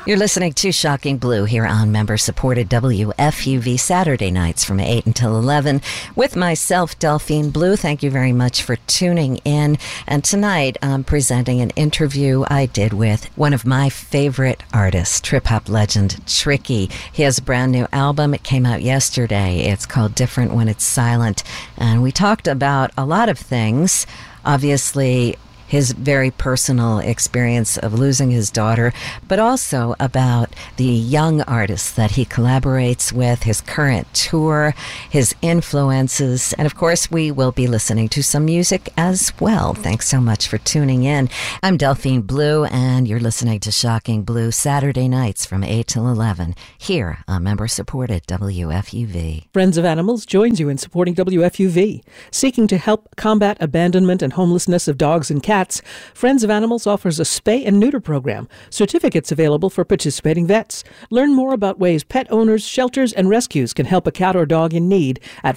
You're listening to Shocking Blue here on member-supported WFUV Saturday nights from 8 until 11 with myself, Delphine Blue. Thank you very much for tuning in. And tonight I'm presenting an interview I did with one of my favorite artists, trip-hop legend Tricky. He has a brand new album. It came out yesterday. It's called Different When It's Silent. And we talked about a lot of things. Obviously, his very personal experience of losing his daughter, but also about the young artists that he collaborates with, his current tour, his influences, and of course we will be listening to some music as well. Thanks so much for tuning in. I'm Delphine Blue, and you're listening to Shocking Blue Saturday nights from 8 till 11 here on member-supported WFUV. Friends of Animals joins you in supporting WFUV. Seeking to help combat abandonment and homelessness of dogs and cats, Friends of Animals offers a spay and neuter program. Certificates available for participating vets. Learn more about ways pet owners, shelters, and rescues can help a cat or dog in need at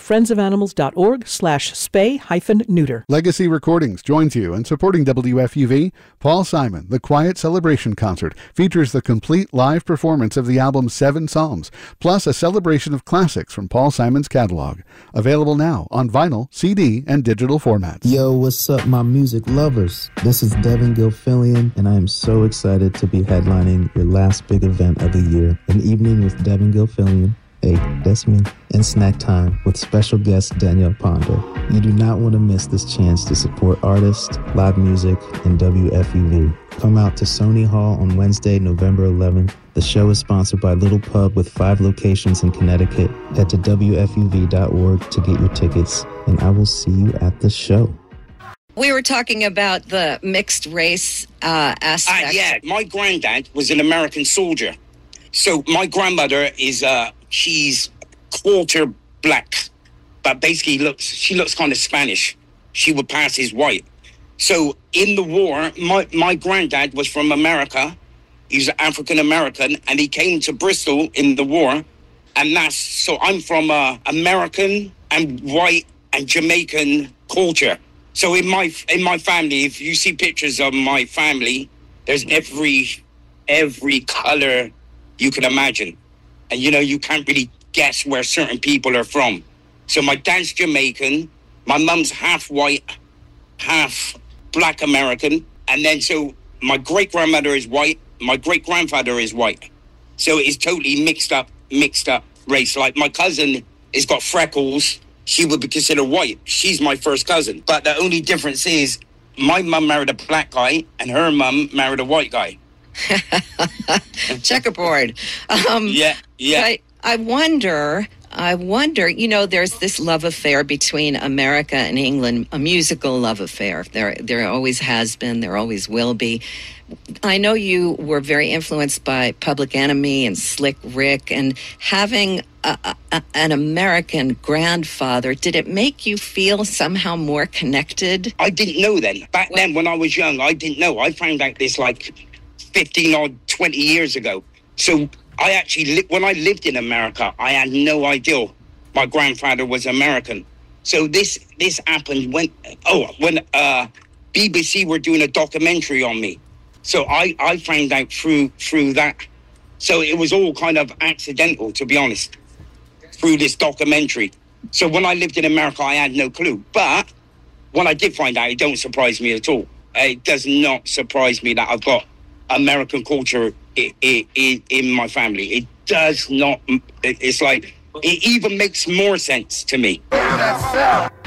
friendsofanimals.org/spay-neuter. Legacy Recordings joins you in supporting WFUV. Paul Simon, The Quiet Celebration Concert, features the complete live performance of the album 7 Psalms, plus a celebration of classics from Paul Simon's catalog. Available now on vinyl, CD, and digital formats. Yo, what's up, my music lovers? This is Devin Gilfillian, and I am so excited to be headlining your last big event of the year, An Evening with Devin Gilfillian. Hey, that's me. And Snack Time with special guest Danielle Ponder. You do not want to miss this chance to support artists, live music, and WFUV. Come out to Sony Hall on Wednesday, November 11th. The show is sponsored by Little Pub with 5 locations in Connecticut. Head to WFUV.org to get your tickets, and I will see you at the show. We were talking about the mixed race aspect. Yeah, my granddad was an American soldier. So my grandmother is, she's quarter black, but basically she looks kind of Spanish. She would pass as white. So in the war, my granddad was from America. He's African American, and he came to Bristol in the war. And so I'm from American and white and Jamaican culture. So in my family, if you see pictures of my family, there's every color you can imagine. And, you can't really guess where certain people are from. So my dad's Jamaican, my mum's half white, half black American. And then so my great-grandmother is white, my great-grandfather is white. So it's totally mixed up race. Like my cousin has got freckles. She would be considered white. She's my first cousin. But the only difference is my mum married a black guy and her mum married a white guy. Checkerboard. Yeah. I wonder, there's this love affair between America and England, a musical love affair. There always has been, there always will be. I know you were very influenced by Public Enemy and Slick Rick, and having an American grandfather, did it make you feel somehow more connected? I didn't know then. Back then, when I was young, I didn't know. I found out this 15 or 20 years ago. So I actually, when I lived in America, I had no idea my grandfather was American. So this happened when BBC were doing a documentary on me. So I found out through that. So it was all kind of accidental, to be honest, through this documentary. So when I lived in America, I had no clue. But when I did find out, it don't surprise me at all. It does not surprise me that I've got American culture in my family. It does not. It's like, it even makes more sense to me.